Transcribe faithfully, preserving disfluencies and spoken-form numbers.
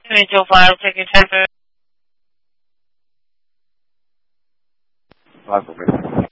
Mutual Flyer, take your time. Five for me.